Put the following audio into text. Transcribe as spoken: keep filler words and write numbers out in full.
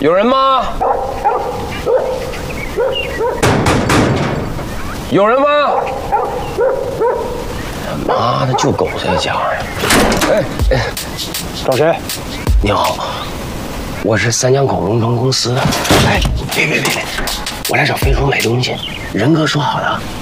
有人吗？有人吗？妈的，就狗这家伙！哎哎， 找谁？ 你好，我是三江口龙城公司的。哎，别别别别，我来找飞叔买东西。仁哥说好的，